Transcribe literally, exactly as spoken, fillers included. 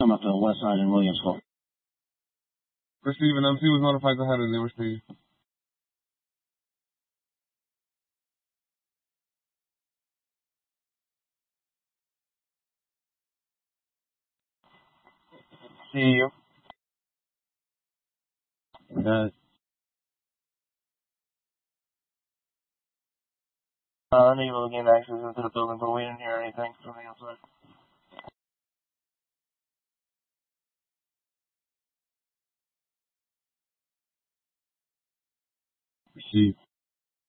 Somerville, West Side, and Williamsville. Receive, and M C was notified to head and they receive. See you. Got it. Uh, unable to gain access into the building, but we didn't hear anything from the outside. Receive.